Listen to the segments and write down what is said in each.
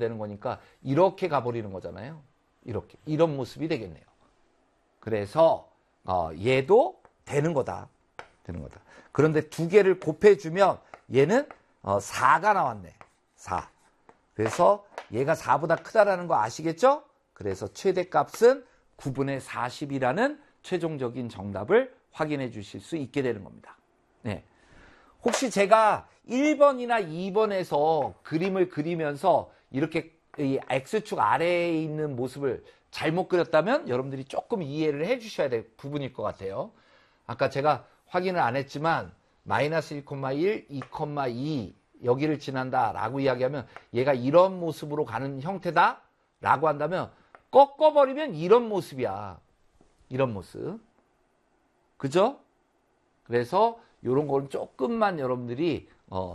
되는 거니까 이렇게 가버리는 거잖아요. 이렇게. 이런 모습이 되겠네요. 그래서 얘도 되는 거다. 되는 거다. 그런데 두 개를 곱해주면 얘는 4가 나왔네. 4. 그래서 얘가 4보다 크다라는 거 아시겠죠? 그래서 최대값은 9분의 40이라는 최종적인 정답을 확인해 주실 수 있게 되는 겁니다. 네. 혹시 제가 1번이나 2번에서 그림을 그리면서 이렇게 이 X축 아래에 있는 모습을 잘못 그렸다면 여러분들이 조금 이해를 해 주셔야 될 부분일 것 같아요. 아까 제가 확인을 안 했지만 마이너스 1,1, 2,2 여기를 지난다 라고 이야기하면 얘가 이런 모습으로 가는 형태다 라고 한다면 꺾어버리면 이런 모습이야. 이런 모습. 그죠? 그래서 이런 걸 조금만 여러분들이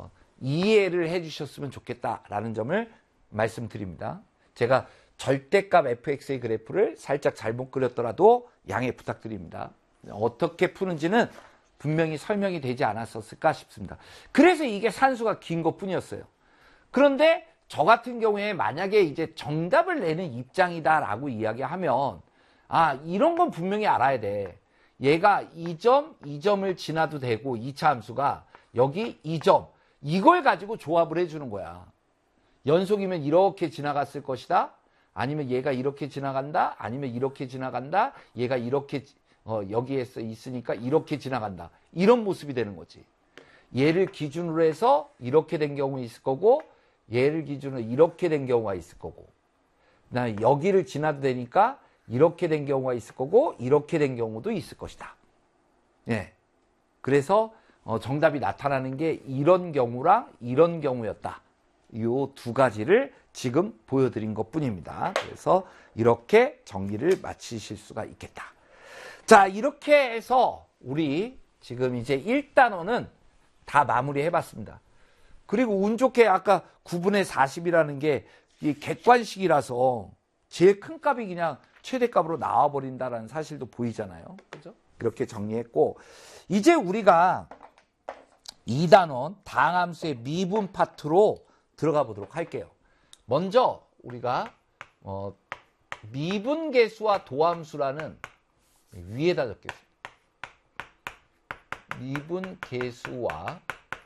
이해를 해 주셨으면 좋겠다라는 점을 말씀드립니다. 제가 절대값 fx의 그래프를 살짝 잘못 그렸더라도 양해 부탁드립니다. 어떻게 푸는지는 분명히 설명이 되지 않았었을까 싶습니다. 그래서 이게 산수가 긴 것뿐이었어요. 그런데 저 같은 경우에 만약에 이제 정답을 내는 입장이다라고 이야기하면 이런 건 분명히 알아야 돼. 얘가 2점, 2점을 지나도 되고 2차 함수가 여기 2점 이걸 가지고 조합을 해주는 거야. 연속이면 이렇게 지나갔을 것이다. 아니면 얘가 이렇게 지나간다. 아니면 이렇게 지나간다. 얘가 이렇게 여기에서 있으니까 이렇게 지나간다. 이런 모습이 되는 거지. 얘를 기준으로 해서 이렇게 된 경우 있을 거고 얘를 기준으로 이렇게 된 경우가 있을 거고 그다음에 여기를 지나도 되니까 이렇게 된 경우가 있을 거고 이렇게 된 경우도 있을 것이다. 예. 그래서 정답이 나타나는 게 이런 경우랑 이런 경우였다. 이 두 가지를 지금 보여드린 것뿐입니다. 그래서 이렇게 정리를 마치실 수가 있겠다. 자, 이렇게 해서 우리 지금 이제 1단원은 다 마무리해봤습니다. 그리고 운 좋게 아까 9분의 40이라는 게 이 객관식이라서 제일 큰 값이 그냥 최대값으로 나와버린다는 사실도 보이잖아요. 그죠? 이렇게 정리했고, 이제 우리가 2단원 다항함수의 미분 파트로 들어가 보도록 할게요. 먼저 우리가 미분계수와 도함수라는 위에다 적겠습니다. 미분계수와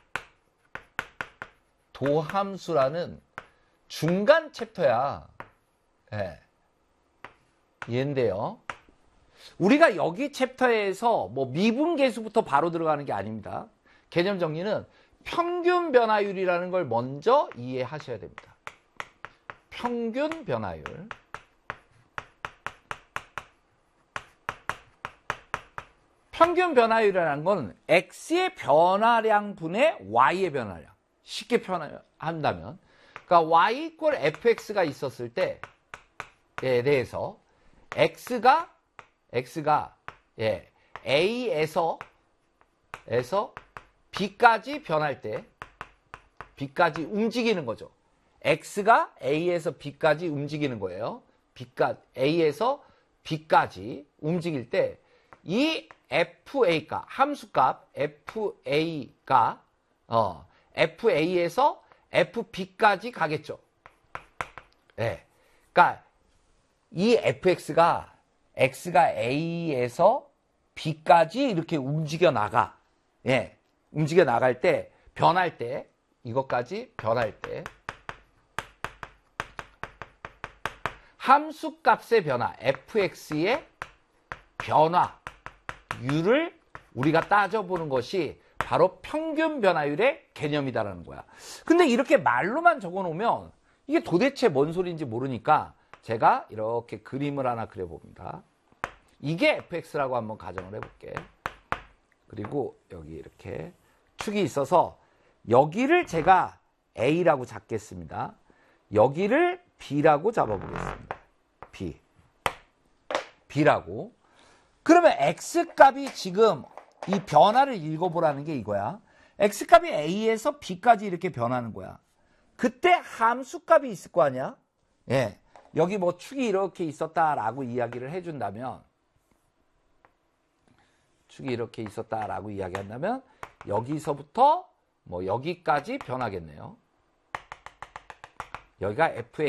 도함수라는 중간 챕터야. 예. 얘인데요. 우리가 여기 챕터에서 뭐 미분계수부터 바로 들어가는 게 아닙니다. 개념 정리는 평균 변화율이라는 걸 먼저 이해하셔야 됩니다. 평균 변화율. 평균 변화율이라는 건 x의 변화량 분의 y의 변화량. 쉽게 표현한다면 그러니까 y 이퀄 fx가 있었을 때에 대해서 x가 a에서 b까지 변할 때 b까지 움직이는 거죠. x가 a에서 b까지 움직이는 거예요. a에서 b까지 움직일 때 이 fa가 함수값 fa가 fa에서 fb까지 가겠죠. 네. 그러니까 이 fx가 x가 a에서 b까지 이렇게 움직여 나가. 예. 움직여 나갈 때 변할 때 이것까지 변할 때 함수값의 변화 fx의 변화율을 우리가 따져보는 것이 바로 평균 변화율의 개념이다라는 거야. 근데 이렇게 말로만 적어놓으면 이게 도대체 뭔 소리인지 모르니까 제가 이렇게 그림을 하나 그려봅니다. 이게 fx라고 한번 가정을 해볼게. 그리고 여기 이렇게 축이 있어서 여기를 제가 a라고 잡겠습니다. 여기를 b라고 잡아보겠습니다. b라고. 그러면 x값이 지금 이 변화를 읽어보라는 게 이거야. x값이 a에서 b까지 이렇게 변하는 거야. 그때 함수값이 있을 거 아니야? 예. 여기 뭐 축이 이렇게 있었다라고 이야기를 해준다면 여기서부터 뭐 여기까지 변하겠네요. 여기가 f의